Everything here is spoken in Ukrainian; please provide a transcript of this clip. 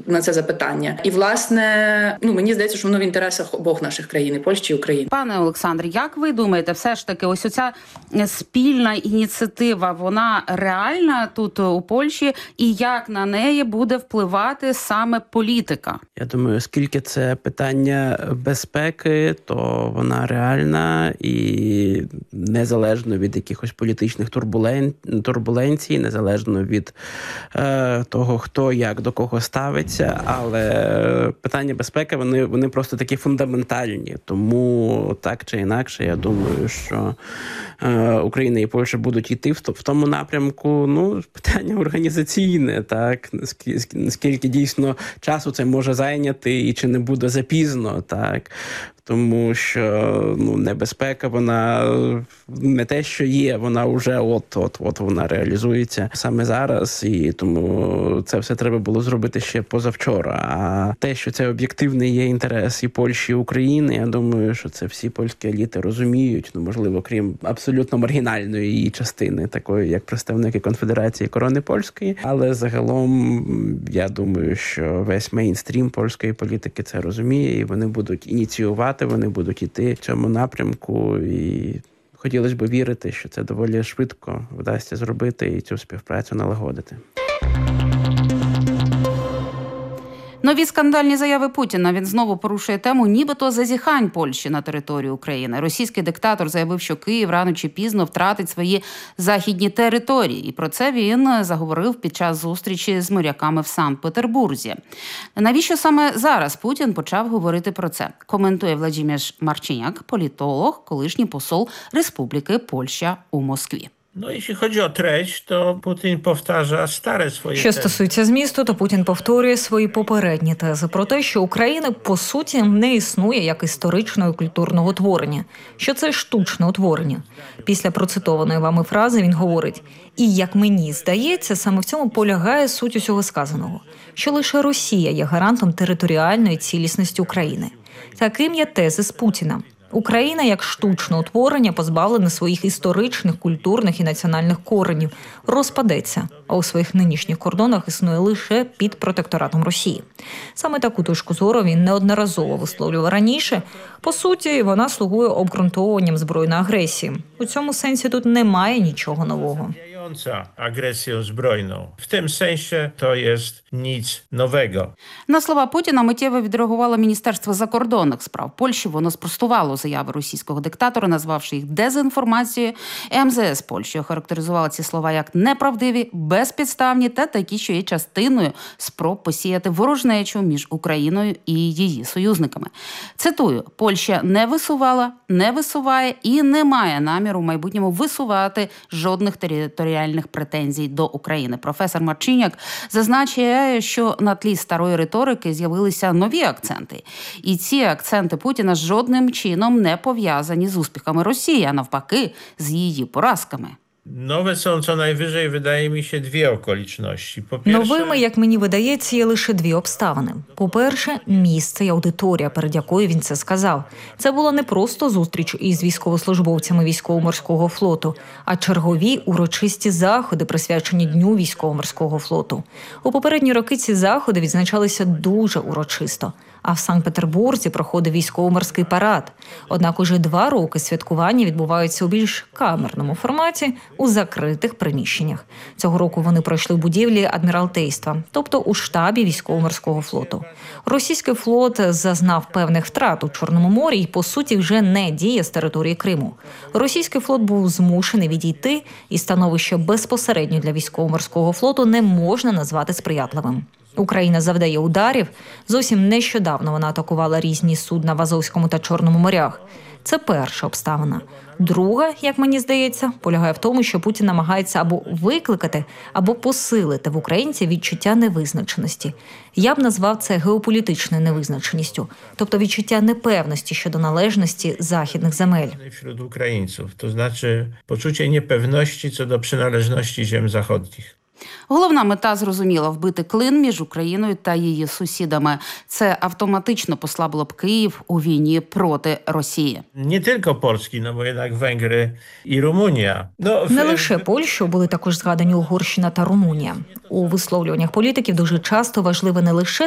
на це запитання. І, власне, мені здається, що воно в інтересах обох наших країн, і Польщі і України. Пане Олександре, як ви думаєте, все ж таки, ось оця спільна ініціатива, вона реальна тут у Польщі, і як на неї буде впливати саме політика? Я думаю, оскільки це питання безпеки, то вона реальна і незалежно від якихось політичних турбуленцій, незалежно від того, хто як до кого ставиться, але питання безпеки, вони просто такі фундаментальні. Тому так чи інакше, я думаю, що Україна і Польща будуть йти в тому напрямку. Питання організаційне, так, наскільки дійсно часу це може зайняти і чи не буде запізно, так. Тому що небезпека, вона не те, що є, вона вже от вона реалізується саме зараз, і тому це все треба було зробити ще позавчора. А те, що це об'єктивний є інтерес і Польщі, і України, я думаю, що це всі польські еліти розуміють, можливо, крім абсолютно маргінальної її частини, такої як представники Конфедерації Корони Польської, але загалом я думаю, що весь мейнстрім польської політики це розуміє, і вони будуть ініціювати, вони будуть йти в цьому напрямку, і хотілося б вірити, що це доволі швидко вдасться зробити і цю співпрацю налагодити. Нові скандальні заяви Путіна. Він знову порушує тему нібито зазіхань Польщі на територію України. Російський диктатор заявив, що Київ рано чи пізно втратить свої західні території. І про це він заговорив під час зустрічі з моряками в Санкт-Петербурзі. Навіщо саме зараз Путін почав говорити про це? Коментує Владимир Марчиняк, політолог, колишній посол Республіки Польща у Москві. Jeśli chodzi o treść, to Putin powtarza stare swoje Що стосується змісту, то Путін повторює свої попередні тези про те, що Україна, по суті, не існує як історичного і культурного утворення, що це штучне утворення. Після процитованої вами фрази він говорить: «І, як мені здається, саме в цьому полягає суть усього сказаного, що лише Росія є гарантом територіальної цілісності України». Таким є тезис Путіна. Україна, як штучне утворення, позбавлене своїх історичних, культурних і національних коренів, розпадеться, а у своїх нинішніх кордонах існує лише під протекторатом Росії. Саме таку точку зору він неодноразово висловлював раніше. По суті, вона слугує обґрунтовуванням збройної агресії. У цьому сенсі тут немає нічого нового. Агресію збройну. В тим сенсі то є ніч нового. На слова Путіна миттєво відреагувало Міністерство закордонних справ Польщі. Воно спростувало заяви російського диктатора, назвавши їх дезінформацією. МЗС Польщі охарактеризувала ці слова як неправдиві, безпідставні та такі, що є частиною спроб посіяти ворожнечу між Україною і її союзниками. Цитую: «Польща не висувала, не висуває і не має наміру в майбутньому висувати жодних територіальних претензій до України». Професор Марчиняк зазначає, що на тлі старої риторики з'явилися нові акценти. І ці акценти Путіна жодним чином не пов'язані з успіхами Росії, а навпаки, з її поразками. Nowe są co najwyżej, wydaje mi się, dwie okoliczności. Новими, як мені видається, є лише дві обставини. По-перше, місце і аудиторія, перед якою він це сказав. Це була не просто зустріч із військовослужбовцями військово-морського флоту, а чергові урочисті заходи, присвячені Дню військово-морського флоту. У попередні роки ці заходи відзначалися дуже урочисто. А в Санкт-Петербурзі проходив військово-морський парад. Однак уже 2 роки святкування відбуваються у більш камерному форматі, у закритих приміщеннях. Цього року вони пройшли в будівлі Адміралтейства, тобто у штабі військово-морського флоту. Російський флот зазнав певних втрат у Чорному морі і, по суті, вже не діє з території Криму. Російський флот був змушений відійти, і становище безпосередньо для військово-морського флоту не можна назвати сприятливим. Україна завдає ударів. Зовсім нещодавно вона атакувала різні судна в Азовському та Чорному морях. Це перша обставина. Друга, як мені здається, полягає в тому, що Путін намагається або викликати, або посилити в українців відчуття невизначеності. Я б назвав це геополітичною невизначеністю, тобто відчуття непевності щодо належності західних земель. Wśród українців, то значить почуття непевності щодо приналежності зем заходніх. Головна мета зрозуміла – вбити клин між Україною та її сусідами. Це автоматично послабило б Київ у війні проти Росії. Не тільки польські, бо jednak Венгри і Румунія. Не лише Польща, були також згадані Угорщина та Румунія. У висловлюваннях політиків дуже часто важливе не лише